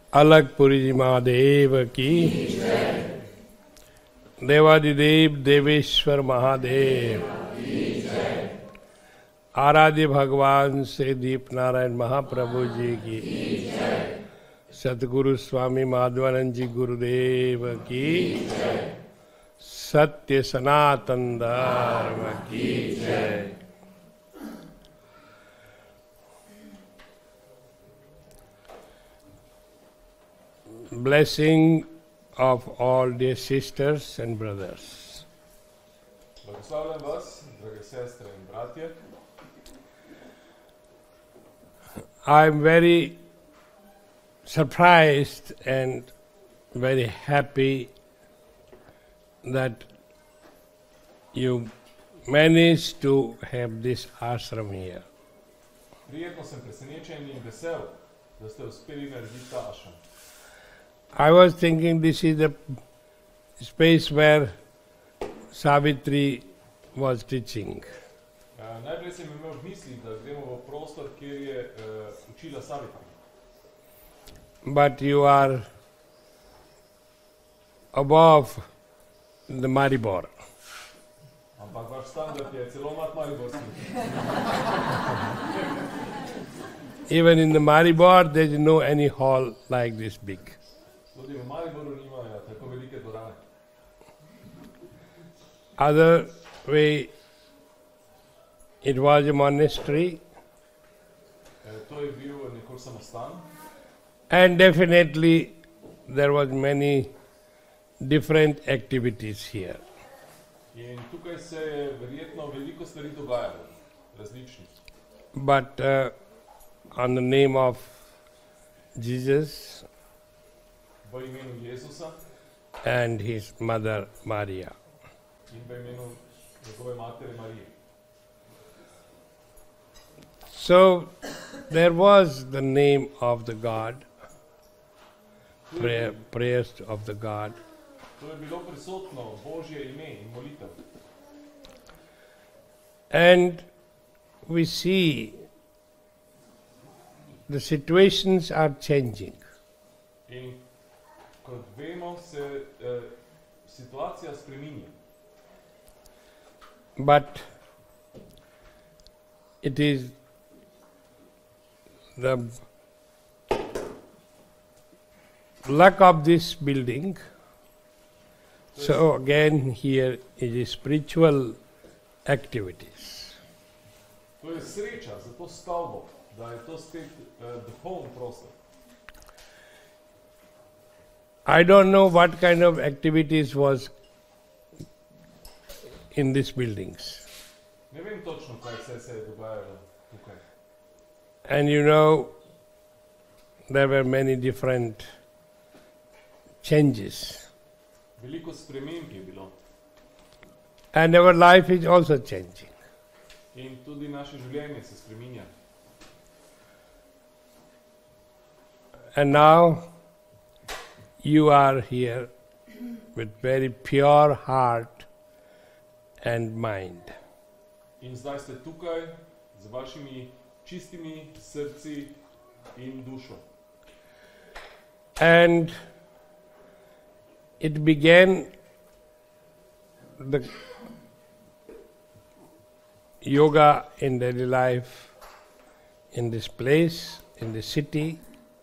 अलगपुरी जी महादेव की, देवादिदेव देवेश्वर महादेव, आराध्य भगवान श्री दीप नारायण महाप्रभु जी की, सतगुरु स्वामी माधवानंद जी गुरुदेव की, सत्य सनातन धर्म की जय। Blessing of all dear sisters and brothers. Blagoslavljam vas, drage sestre in bratje. I am very surprised and very happy that you managed to have this ashram here. Prijetno sem presenečen in vesel, da ste uspeli narediti ta ashram. I was thinking this is the space where Savitri was teaching. Najprej sem imel v misli, da gremo v prostor, kjer je učila Savitri. But you are above the Maribor. Ampak vaš standard je celo nad mariborski. Even in the Maribor, there is no any hall like this big. Tudi v Mariboru nimajo tako velike dvorane. Other way, it was a monastery. To je bil nekoč samostan. And definitely there was many different activities here. In tukaj se je verjetno veliko stvari dogajalo, različnih. But on the name of Jesus V imenu Jezusa and his mother Maria. in v imenu njegove matere Marije. So there was the name of the God, prayers of the God. To je bilo prisotno Božje ime in molitev. And we see the situations are changing. In kot vemo, se situacija spreminja. But it is the luck of this building. So again here is spiritual activities. To je sreča za to stavbo, da je to spet duhovni prostor. I don't know what kind of activities was in these buildings. Ne vem točno, kaj vse se je dogajalo tukaj. And you know, there were many different changes. Veliko sprememb je bilo. And our life is also changing. In tudi naše življenje se spreminja. And now you are here with very pure heart and mind. In zdaj ste tukaj z vašimi čistimi srci in dušo. And it began the yoga in daily life in this place, in the city,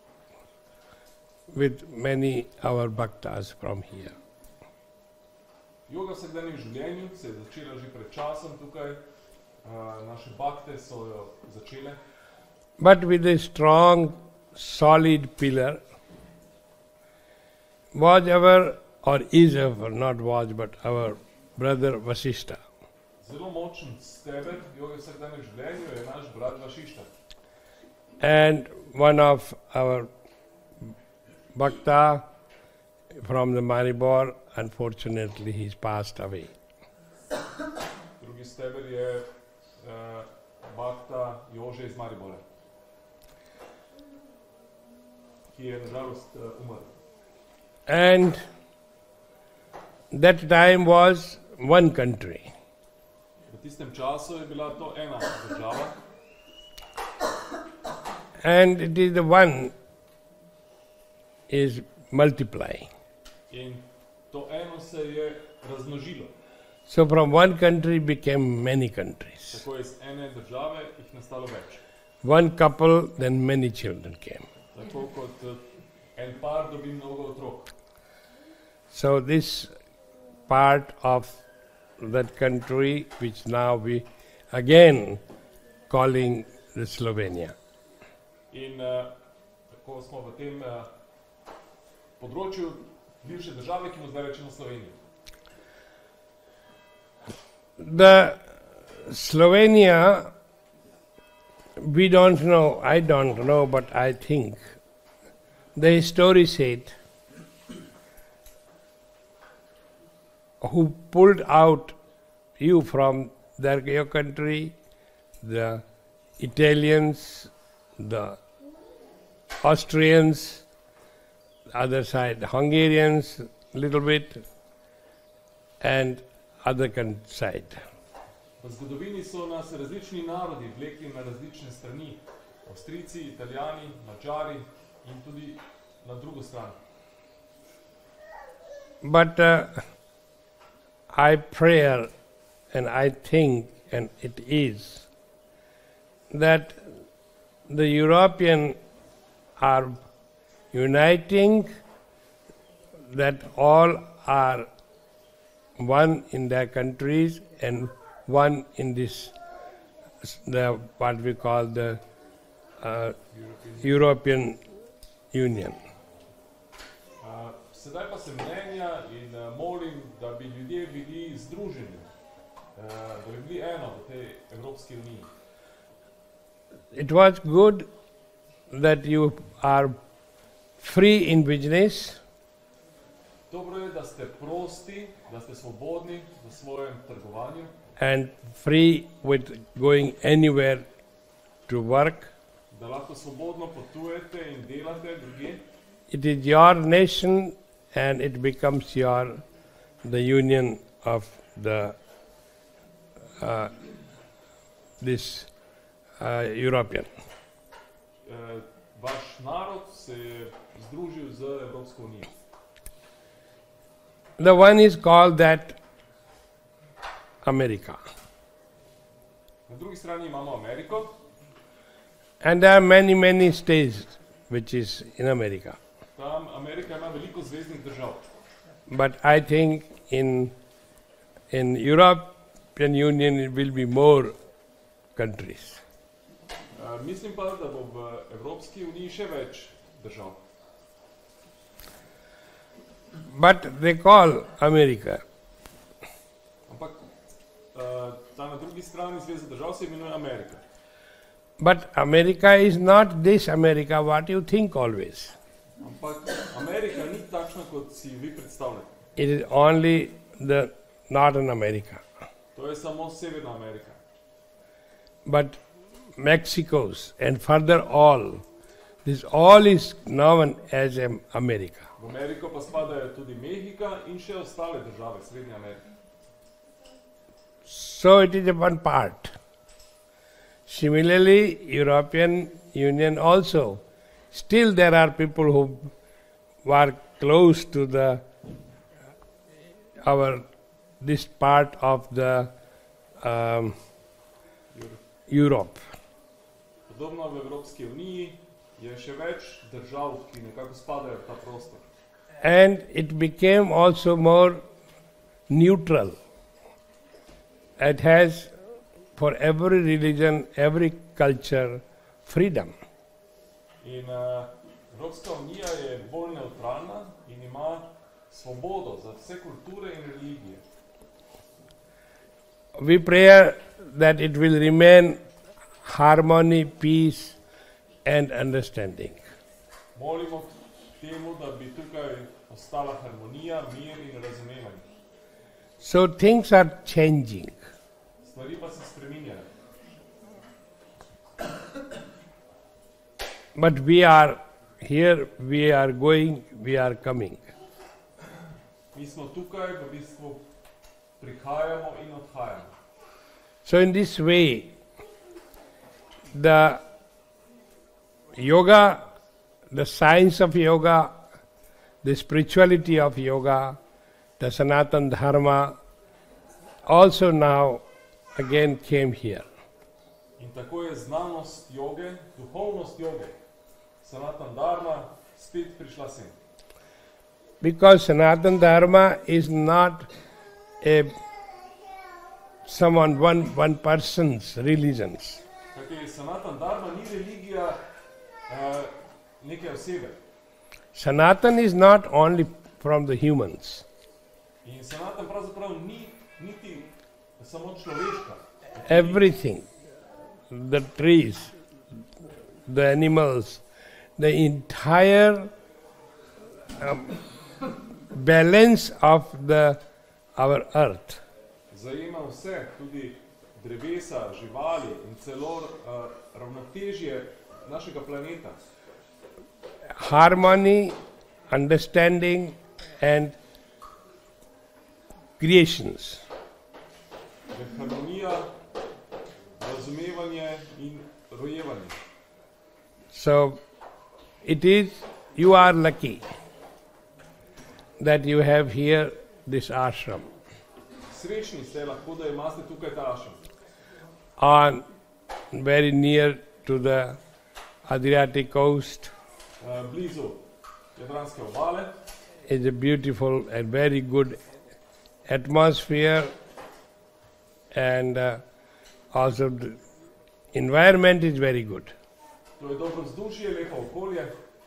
with many our bhaktas from here. Yoga v vsakdanjem življenju se je začela že pred časom tukaj, naše bhakte so jo začele. But with a strong, solid pillar, was our, or is our, not was, but our brother Vasishta. Zelo močen steber joge v vsakdanjem življenju je naš brat Vašišta. And one of our bhakta from the Maribor, unfortunately he's passed away. Drugi steber je bhakta Jože iz Maribora, ki je nažalost umrl. And that time was one country. V tistem času je bila to ena država. And it is the one is multiplying. In to eno se je razmnožilo. So from one country became many countries. Tako iz ene države jih nastalo več. One couple, then many children came. Tako kot en par dobi mnogo otrok. So this part of that country, which now we again calling the Slovenia. In tako smo v tem področju bivše države, ki mu zdaj rečemo Slovenija. The Slovenia, we don't know, I don't know, but I think the story said who pulled out you from your country, the Italians, the Austrians, other side Hungarians, little bit, and other side. V zgodovini so nas različni narodi vlekli na različne strani. Avstrijci, Italijani, Mačari in tudi na drugo stran. But I pray and I think, and it is, that the Europeans are uniting, that all are one in their countries and one in this, what we call the European Union. Sedaj pa se mnenja in molim, da bi ljudje bili združeni, da bi bili eno v tej Evropski uniji. It was good that you are free in business. Dobro je, da ste prosti, da ste svobodni v svojem trgovanju. And free with going anywhere to work. Da lahko svobodno potujete in delate drugje. It is your nation and it becomes the union of the this European. Vaš narod se je združil z Evropsko unijo. The one is called that America. Na drugi strani imamo Ameriko. And there are many states which is in America. Tam Amerika ima veliko zveznih držav. But I think in European Union it will be more countries. Mislim pa, da bo v Evropski uniji še več držav. But they call America. Ampak ta na drugi strani zveze držav se imenuje Amerika. But America is not this America what you think always. Ampak Amerika ni takšna, kot si vi predstavljate. It is only the Northern America. To je samo Severna Amerika. But Mexico's and further all, this all is known as America. V Ameriko pa spadajo tudi Mehika in še ostale države Srednje Amerike. So it is a one part. Similarly, European Union also. Still there are people who were close to this part of the Europe. Podobno v Evropski uniji je še več držav, ki nekako spadajo v ta prostor. And it became also more neutral. It has for every religion, every culture, freedom. In Evropska unija je bolj neutralna in ima svobodo za vse kulture in religije. We pray that it will remain harmony, peace and understanding. Molimo temu, da bi tukaj ostala harmonija, mir in razumevanje. So things are changing. Stvari pa se spreminjajo. But we are here, we are going, we are coming. Mi smo tukaj, v bistvu prihajamo in odhajamo. So in this way, the yoga, the science of yoga the spirituality of yoga, the Sanatana Dharma, also now again came here. In tako je znanost joge, duhovnost joge, Sanatana Dharma, spet prišla sem. Because Sanatana Dharma is not one person's religions. Kajti Sanatana Dharma ni religija neke osebe. Sanatana is not only from the humans. In Sanatana pravzaprav ni niti samo človeška. Everything, the trees, the animals, the entire balance of our earth. Zajema vse, tudi drevesa, živali in celo ravnotežje našega planeta. Harmony, understanding and creations. Harmonija, razumevanje in rojevanje. So you are lucky that you have here this ashram. Srečni ste lahko, da imate tukaj ta ashram. On very near to the Adriatic coast. Blizu Jadranske obale. It's a beautiful and very good atmosphere, and also the environment is very good. To je dobro vzdušje, lepo okolje.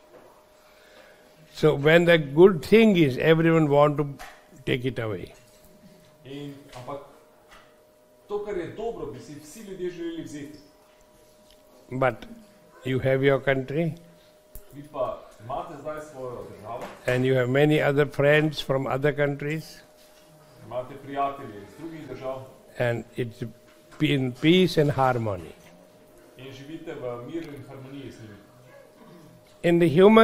So when the good thing is, everyone want to take it away. Ampak to, kar je dobro, bi si vsi ljudje želeli vzeti. But you have your country. Vi pa imate zdaj svojo državo. And you have many other friends from other countries. Imate prijatelje iz drugih držav. And it's in peace and harmony. In živite v miru in harmoniji z njimi. In the human